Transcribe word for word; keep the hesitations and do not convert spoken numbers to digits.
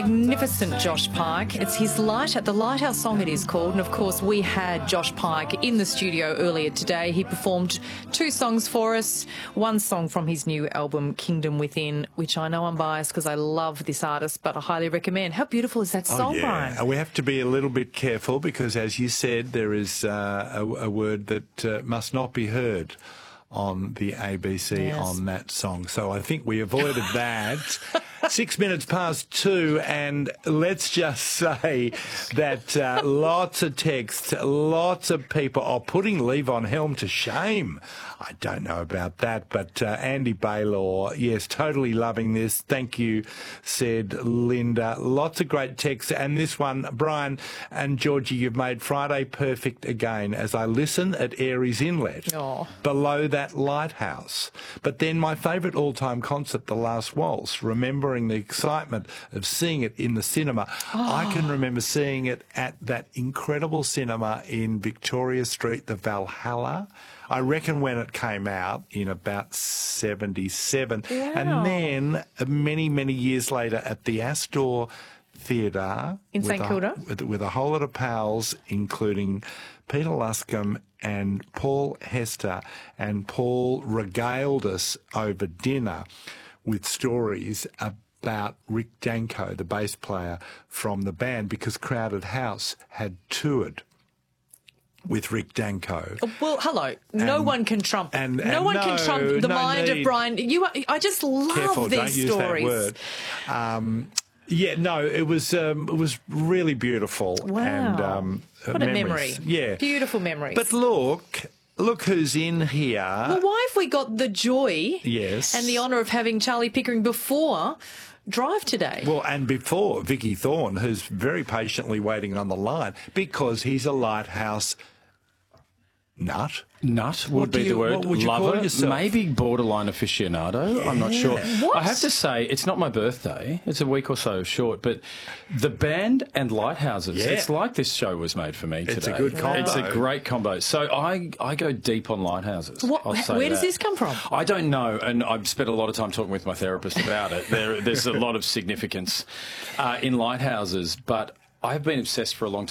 Magnificent Josh Pike. It's his Light at the Lighthouse song it is called. And of course we had Josh Pike in the studio earlier today. He performed two songs for us. One song from his new album Kingdom Within, which I know I'm biased because I love this artist, but I highly recommend. How beautiful is that song, oh, yeah. Brian? And we have to be a little bit careful because, as you said, there is uh, a, a word that uh, must not be heard on the A B C yes. on that song. So I think we avoided that. Six minutes past two, and let's just say that uh, lots of texts, lots of people are putting Levon Helm to shame. I don't know about that, but uh, Andy Baylor, yes, totally loving this. Thank you, said Linda. Lots of great texts, and this one, Brian and Georgie, you've made Friday perfect again as I listen at Aries Inlet, oh. below that lighthouse. But then my favourite all-time concert, The Last Waltz, remembering the excitement of seeing it in the cinema. Oh. I can remember seeing it at that incredible cinema in Victoria Street, the Valhalla. I reckon when it came out in about seventy-seven. Wow. And then many, many years later at the Astor Theatre in St Kilda with, with a whole lot of pals, including Peter Luscombe and Paul Hester, and Paul regaled us over dinner with stories about Rick Danko, the bass player from the band, because Crowded House had toured with Rick Danko. Well, hello. No and, one can trump. And, and no one no, can trump the no mind need. of Brian. You, are, I just love Careful, these don't stories. use that word. Um, yeah, no, it was um, it was really beautiful. Wow. And, um, what memories. a memory. Yeah. Beautiful memories. But look, look who's in here. Well, why have we got the joy yes. and the honour of having Charlie Pickering before Drive today? Well, and before Vicky Thorne, who's very patiently waiting on the line because he's a lighthouse nut. Nut would What do be you- the word. what would you Lover, call yourself? maybe borderline aficionado. I'm not sure. What? I have to say, it's not my birthday. It's a week or so short, but the band and lighthouses. Yeah. It's like this show was made for me today. It's a good combo. It's a great combo. So I I go deep on lighthouses. What, I'll say where does that. this come from? I don't know, and I've spent a lot of time talking with my therapist about it. There, there's a lot of significance uh, in lighthouses, but I've been obsessed for a long time.